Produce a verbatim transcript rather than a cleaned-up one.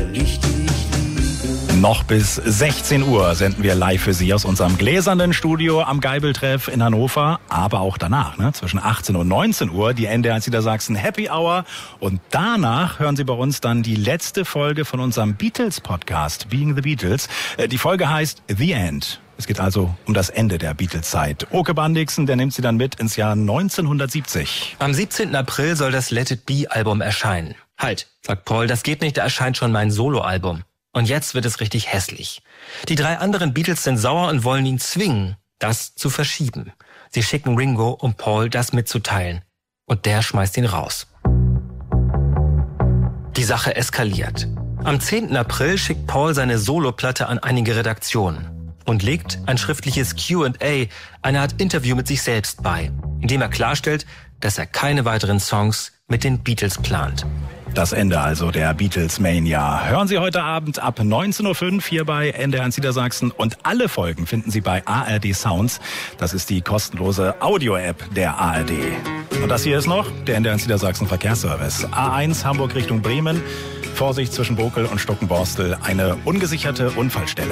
richtig liebe. Noch bis sechzehn Uhr senden wir live für Sie aus unserem gläsernen Studio am Geibeltreff in Hannover, aber auch danach, ne? Zwischen achtzehn und neunzehn Uhr, die N D R eins Niedersachsen Happy Hour. Und danach hören Sie bei uns dann die letzte Folge von unserem Beatles-Podcast, Being the Beatles. Die Folge heißt The End. Es geht also um das Ende der Beatles-Zeit. Oke Bandixen, der nimmt Sie dann mit ins Jahr neunzehnhundertsiebzig. Am siebzehnten April soll das Let It Be-Album erscheinen. Halt, sagt Paul, das geht nicht, da erscheint schon mein Soloalbum. Und jetzt wird es richtig hässlich. Die drei anderen Beatles sind sauer und wollen ihn zwingen, das zu verschieben. Sie schicken Ringo, um Paul das mitzuteilen. Und der schmeißt ihn raus. Die Sache eskaliert. Am zehnten April schickt Paul seine Soloplatte an einige Redaktionen und legt ein schriftliches Q and A, eine Art Interview mit sich selbst bei, in dem er klarstellt, dass er keine weiteren Songs mit den Beatles plant. Das Ende also der Beatles-Mania. Hören Sie heute Abend ab neunzehn Uhr fünf hier bei N D R eins Niedersachsen. Und alle Folgen finden Sie bei A R D Sounds. Das ist die kostenlose Audio-App der A R D. Und das hier ist noch der N D R eins Niedersachsen Verkehrsservice. A eins Hamburg Richtung Bremen. Vorsicht zwischen Bokel und Stockenborstel. Eine ungesicherte Unfallstelle.